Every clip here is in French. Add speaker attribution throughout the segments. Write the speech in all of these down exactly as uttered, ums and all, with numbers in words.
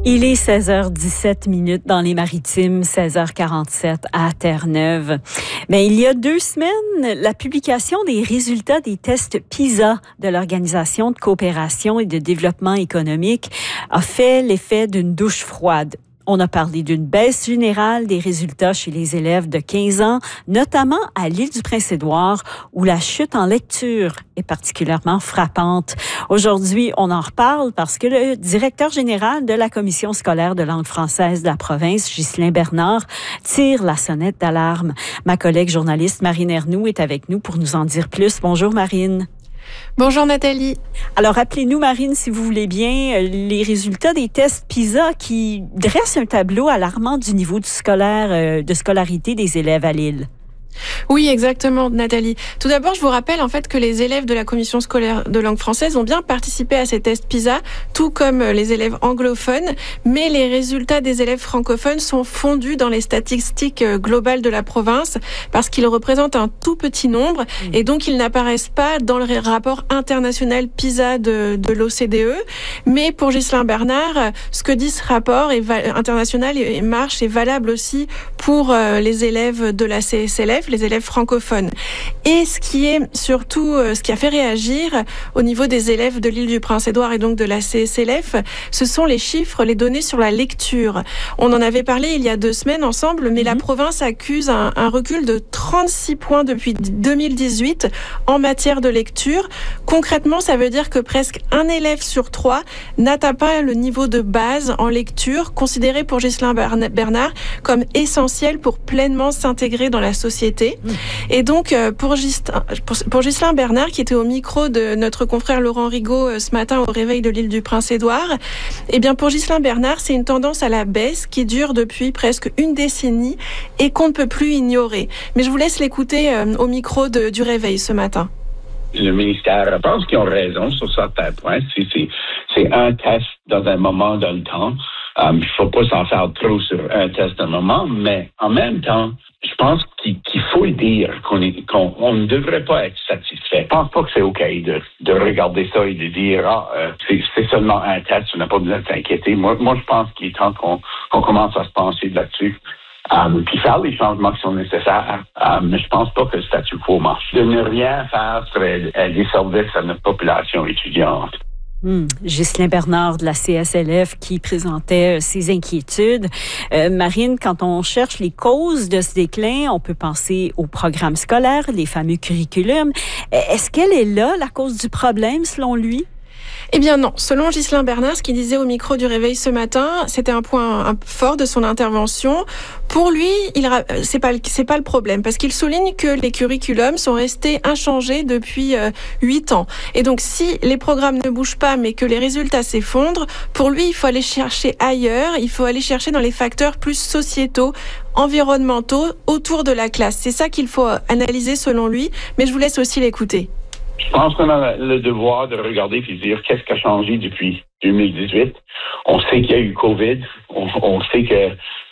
Speaker 1: Il est seize heures dix-sept minutes dans les Maritimes, seize heures quarante-sept à Terre-Neuve. Mais il y a deux semaines, la publication des résultats des tests PISA de l'Organisation de coopération et de développement économique a fait l'effet d'une douche froide. On a parlé d'une baisse générale des résultats chez les élèves de quinze ans, notamment à l'île du Prince-Édouard, où la chute en lecture est particulièrement frappante. Aujourd'hui, on en reparle parce que le directeur général de la Commission scolaire de langue française de la province, Ghislain Bernard, tire la sonnette d'alarme. Ma collègue journaliste Marine Ernoult est avec nous pour nous en dire plus. Bonjour Marine.
Speaker 2: Bonjour Nathalie.
Speaker 1: Alors, rappelez-nous, Marine, si vous voulez bien, les résultats des tests PISA qui dressent un tableau alarmant du niveau du scolaire, de scolarité des élèves à l'île.
Speaker 2: Oui, exactement, Nathalie. Tout d'abord, je vous rappelle en fait que les élèves de la Commission scolaire de langue française ont bien participé à ces tests PISA, tout comme les élèves anglophones, mais les résultats des élèves francophones sont fondus dans les statistiques globales de la province parce qu'ils représentent un tout petit nombre mmh. et donc ils n'apparaissent pas dans le rapport international PISA de, de l'O C D E. Mais pour Ghislain Bernard, ce que dit ce rapport est va- international et marche est valable aussi pour euh, les élèves de la C S L F, les élèves francophones. Et ce qui est surtout, ce qui a fait réagir au niveau des élèves de l'île du Prince-Édouard et donc de la C S L F, ce sont les chiffres, les données sur la lecture. On en avait parlé il y a deux semaines ensemble, mais mmh. la province accuse un, un recul de trente-six points depuis deux mille dix-huit en matière de lecture. Concrètement, ça veut dire que presque un élève sur trois n'atteint pas le niveau de base en lecture, considéré pour Ghislain Bernard comme essentiel pour pleinement s'intégrer dans la société. Et donc, pour Ghislain, pour Ghislain Bernard, qui était au micro de notre confrère Laurent Rigaud ce matin au réveil de l'île du Prince-Édouard, eh bien, pour Ghislain Bernard, c'est une tendance à la baisse qui dure depuis presque une décennie et qu'on ne peut plus ignorer. Mais je vous laisse l'écouter au micro de, du réveil ce matin.
Speaker 3: Le ministère, je pense qu'ils ont raison sur certains points. C'est, c'est, c'est un test dans un moment, dans le temps. Il um, ne faut pas s'en faire trop sur un test d'un moment, mais en même temps, je pense qu'il, qu'il faut le dire qu'on, est, qu'on on ne devrait pas être satisfait. Je pense pas que c'est OK de, de regarder ça et de dire ah euh, c'est, c'est seulement un test, on n'a pas besoin de s'inquiéter. Moi, moi, je pense qu'il est temps qu'on, qu'on commence à se pencher là-dessus. Um, puis faire les changements qui sont nécessaires. Um, mais je pense pas que le statu quo marche. De ne rien faire serait un disservice à notre population étudiante.
Speaker 1: Hum, Ghislain Bernard de la C S L F qui présentait euh, ses inquiétudes. Euh, Marine, quand on cherche les causes de ce déclin, on peut penser au programme scolaire, les fameux curriculums. Est-ce qu'elle est là, la cause du problème, selon lui?
Speaker 2: Eh bien non, selon Ghislain Bernard, ce qu'il disait au micro du réveil ce matin, c'était un point un, fort de son intervention. Pour lui, il, c'est pas c'est pas le problème parce qu'il souligne que les curriculums sont restés inchangés depuis euh, huit ans. Et donc si les programmes ne bougent pas mais que les résultats s'effondrent, pour lui, il faut aller chercher ailleurs, il faut aller chercher dans les facteurs plus sociétaux, environnementaux autour de la classe. C'est ça qu'il faut analyser selon lui, mais je vous laisse aussi l'écouter.
Speaker 3: Je pense qu'on a le devoir de regarder et de dire qu'est-ce qui a changé depuis deux mille dix-huit. On sait qu'il y a eu COVID. On, on sait que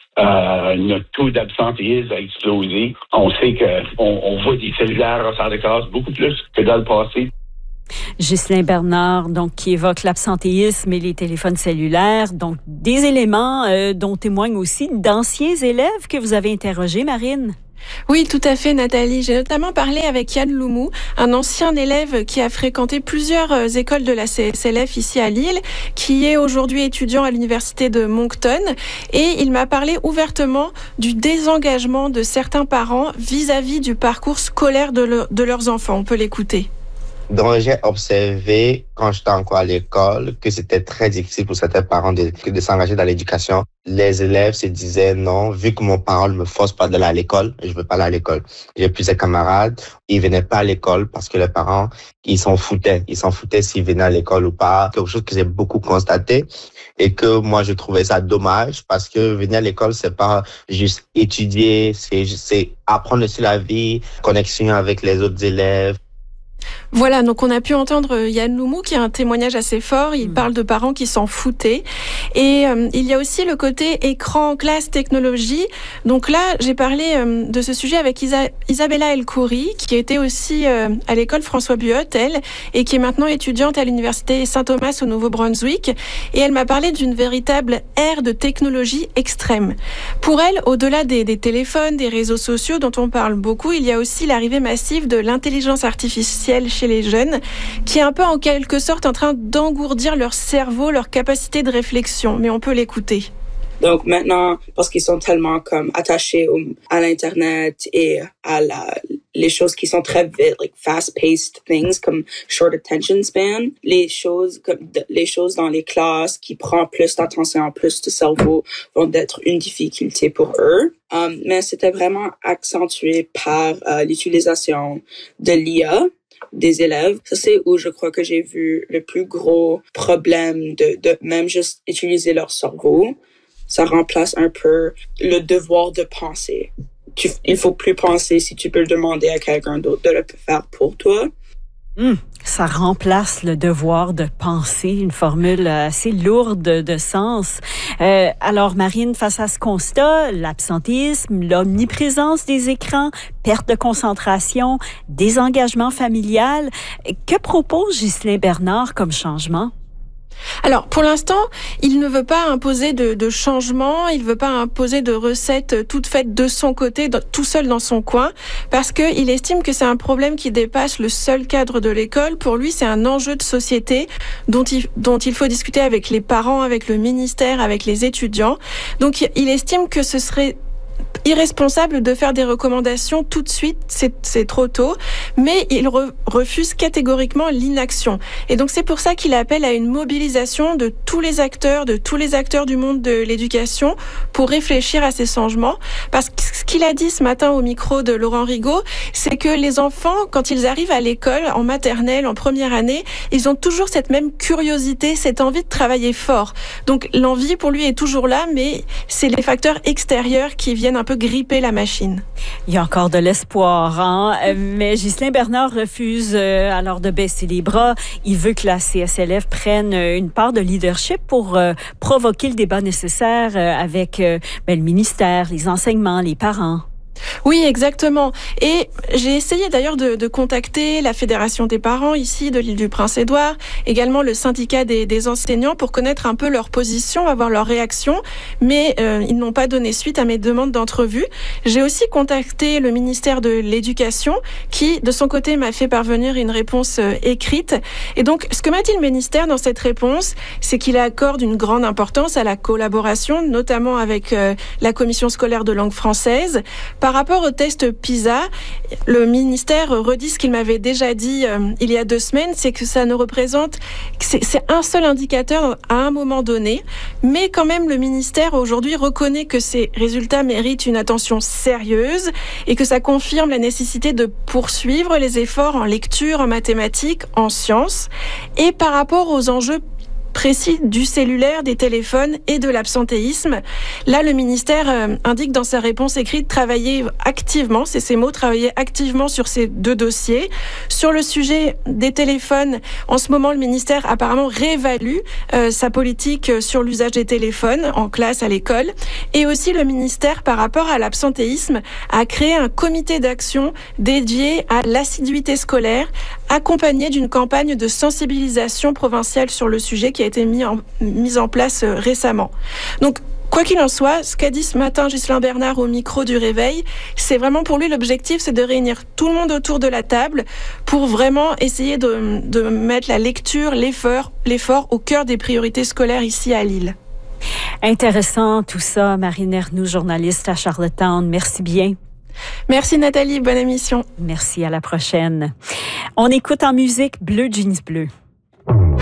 Speaker 3: euh, notre taux d'absentéisme a explosé. On sait qu'on on voit des cellulaires en salle de classe beaucoup plus que dans le passé.
Speaker 1: Ghislain Bernard, donc, qui évoque l'absentéisme et les téléphones cellulaires, donc des éléments euh, dont témoignent aussi d'anciens élèves que vous avez interrogés, Marine.
Speaker 2: Oui, tout à fait, Nathalie. J'ai notamment parlé avec Yann Loumou, un ancien élève qui a fréquenté plusieurs écoles de la C S L F ici à Lille, qui est aujourd'hui étudiant à l'université de Moncton. Et il m'a parlé ouvertement du désengagement de certains parents vis-à-vis du parcours scolaire de, le, de leurs enfants. On peut l'écouter.
Speaker 4: Donc, j'ai observé, quand j'étais encore à l'école, que c'était très difficile pour certains parents de, de s'engager dans l'éducation. Les élèves se disaient non, vu que mon parent ne me force pas d'aller à l'école, je veux pas aller à l'école. J'ai plusieurs camarades, ils venaient pas à l'école parce que les parents, ils s'en foutaient. Ils s'en foutaient s'ils venaient à l'école ou pas. Quelque chose que j'ai beaucoup constaté et que moi, je trouvais ça dommage parce que venir à l'école, c'est pas juste étudier, c'est, c'est apprendre aussi la vie, connexion avec les autres élèves.
Speaker 2: Voilà, donc on a pu entendre Yann Loumou qui a un témoignage assez fort. Il mmh. parle de parents qui s'en foutaient. Et euh, il y a aussi le côté écran, classe, technologie. Donc là, j'ai parlé euh, de ce sujet avec Isa- Isabella El-Khoury, qui était aussi euh, à l'école François Buot, elle, et qui est maintenant étudiante à l'université Saint-Thomas au Nouveau-Brunswick. Et elle m'a parlé d'une véritable ère de technologie extrême. Pour elle, au-delà des, des téléphones, des réseaux sociaux dont on parle beaucoup, il y a aussi l'arrivée massive de l'intelligence artificielle chez les jeunes, qui est un peu en quelque sorte en train d'engourdir leur cerveau, leur capacité de réflexion. Mais on peut l'écouter.
Speaker 5: Donc maintenant, parce qu'ils sont tellement comme attachés au, à l'internet et à la, les choses qui sont très vite, like fast-paced things comme short attention span, les choses comme les choses dans les classes qui prennent plus d'attention, plus de cerveau vont être une difficulté pour eux. Um, mais c'était vraiment accentué par uh, l'utilisation de l'I A des élèves. Ça, c'est où je crois que j'ai vu le plus gros problème de, de même juste utiliser leur cerveau. Ça remplace un peu le devoir de penser. Tu, il faut plus penser si tu peux le demander à quelqu'un d'autre de le faire pour toi.
Speaker 1: Mmh, ça remplace le devoir de penser, une formule assez lourde de sens. Euh, alors, Marine, face à ce constat, l'absentéisme, l'omniprésence des écrans, perte de concentration, désengagement familial, que propose Ghislain Bernard comme changement?
Speaker 2: Alors, pour l'instant, il ne veut pas imposer de, de changement, il ne veut pas imposer de recettes toutes faites de son côté, tout seul dans son coin, parce qu'il estime que c'est un problème qui dépasse le seul cadre de l'école. Pour lui, c'est un enjeu de société dont il, dont il faut discuter avec les parents, avec le ministère, avec les étudiants. Donc, il estime que ce serait irresponsable de faire des recommandations tout de suite, c'est, c'est trop tôt, mais il re, refuse catégoriquement l'inaction. Et donc c'est pour ça qu'il appelle à une mobilisation de tous les acteurs, de tous les acteurs du monde de l'éducation pour réfléchir à ces changements. Parce que ce qu'il a dit ce matin au micro de Laurent Rigaud, c'est que les enfants, quand ils arrivent à l'école, en maternelle, en première année, ils ont toujours cette même curiosité, cette envie de travailler fort. Donc l'envie pour lui est toujours là, mais c'est les facteurs extérieurs qui viennent un peu gripper la machine.
Speaker 1: Il y a encore de l'espoir, hein? Mais Ghislain Bernard refuse euh, alors de baisser les bras. Il veut que la C S L F prenne une part de leadership pour euh, provoquer le débat nécessaire euh, avec euh, ben, le ministère, les enseignements, les parents.
Speaker 2: Oui, exactement. Et j'ai essayé d'ailleurs de, de contacter la Fédération des parents ici de l'île du Prince-Édouard, également le syndicat des, des enseignants pour connaître un peu leur position, avoir leur réaction, mais euh, ils n'ont pas donné suite à mes demandes d'entrevue. J'ai aussi contacté le ministère de l'Éducation qui, de son côté, m'a fait parvenir une réponse euh, écrite. Et donc, ce que m'a dit le ministère dans cette réponse, c'est qu'il accorde une grande importance à la collaboration, notamment avec euh, la commission scolaire de langue française. Par rapport au test PISA, le ministère redit ce qu'il m'avait déjà dit euh, il y a deux semaines, c'est que ça ne représente, c'est, c'est un seul indicateur à un moment donné, mais quand même le ministère aujourd'hui reconnaît que ces résultats méritent une attention sérieuse et que ça confirme la nécessité de poursuivre les efforts en lecture, en mathématiques, en sciences. Et par rapport aux enjeux précis du cellulaire, des téléphones et de l'absentéisme. Là, le ministère euh, indique dans sa réponse écrite travailler activement, c'est ces mots, travailler activement sur ces deux dossiers. Sur le sujet des téléphones, en ce moment, le ministère apparemment réévalue euh, sa politique sur l'usage des téléphones en classe, à l'école. Et aussi, le ministère, par rapport à l'absentéisme, a créé un comité d'action dédié à l'assiduité scolaire, accompagné d'une campagne de sensibilisation provinciale sur le sujet qui a été mis en, mise en place euh, récemment. Donc, quoi qu'il en soit, ce qu'a dit ce matin Ghislain Bernard au micro du Réveil, c'est vraiment pour lui l'objectif, c'est de réunir tout le monde autour de la table pour vraiment essayer de, de mettre la lecture, l'effort, l'effort au cœur des priorités scolaires ici à Lille.
Speaker 1: Intéressant tout ça, Marine Ernoult, journaliste à Charlottetown. Merci bien.
Speaker 2: Merci Nathalie, bonne émission.
Speaker 1: Merci, à la prochaine. On écoute en musique Bleu Jeans Bleu.